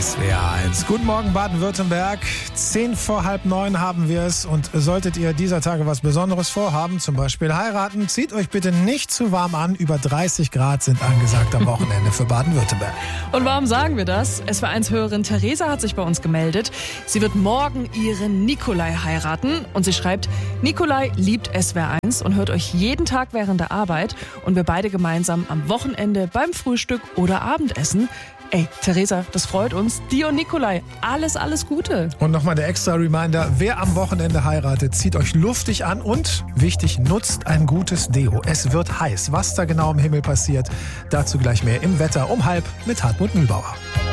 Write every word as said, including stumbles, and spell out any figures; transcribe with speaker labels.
Speaker 1: S W R eins. Guten Morgen Baden-Württemberg. Zehn vor halb neun haben wir es. Und solltet ihr dieser Tage was Besonderes vorhaben, zum Beispiel heiraten, zieht euch bitte nicht zu warm an. Über dreißig Grad sind angesagt am Wochenende für Baden-Württemberg.
Speaker 2: Und warum sagen wir das? S W R eins-Hörerin Theresa hat sich bei uns gemeldet. Sie wird morgen ihren Nikolai heiraten. Und sie schreibt, Nikolai liebt S W R eins und hört euch jeden Tag während der Arbeit. Und wir beide gemeinsam am Wochenende beim Frühstück oder Abendessen. Ey, Theresa, das freut uns. Dir und Nikolai, alles, alles Gute.
Speaker 1: Und nochmal der extra Reminder, wer am Wochenende heiratet, zieht euch luftig an und, wichtig, nutzt ein gutes Deo. Es wird heiß. Was da genau im Himmel passiert, dazu gleich mehr im Wetter um halb mit Hartmut Mühlbauer.